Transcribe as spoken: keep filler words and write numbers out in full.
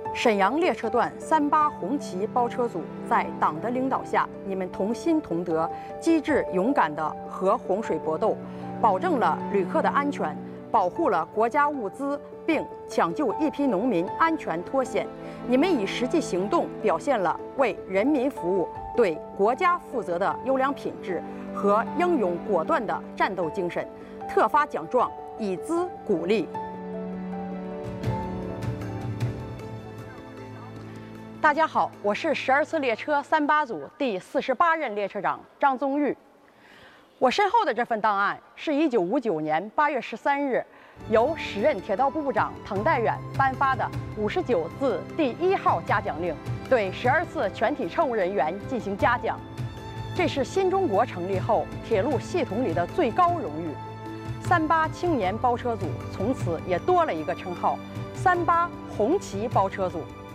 沈阳列车段三八红旗包车组在党的领导下，你们同心同德、机智勇敢地和洪水搏斗，保证了旅客的安全，保护了国家物资，并抢救一批农民安全脱险。你们以实际行动表现了为人民服务、对国家负责的优良品质和英勇果断的战斗精神，特发奖状以资鼓励。大家好，我是十二次列车三八组第四十八任列车长张宗玉。我身后的这份档案是一九五九年八月十三日，由时任铁道部部长滕代远颁发的五十九字第一号嘉奖令，对十二次全体乘务人员进行嘉奖。这是新中国成立后铁路系统里的最高荣誉。三八青年包车组从此也多了一个称号——三八红旗包车组。